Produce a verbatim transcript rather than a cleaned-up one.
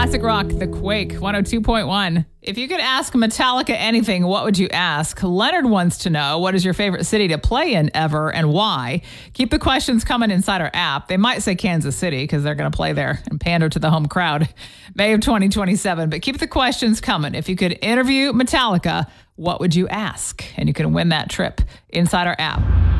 Classic rock, The Quake, one oh two point one. If you could ask Metallica anything, what would you ask? Leonard wants to know, what is your favorite city to play in ever and why? Keep the questions coming inside our app. They might say Kansas City because they're going to play there and pander to the home crowd May of twenty twenty-seven. But keep the questions coming. If you could interview Metallica, what would you ask? And you can win that trip inside our app.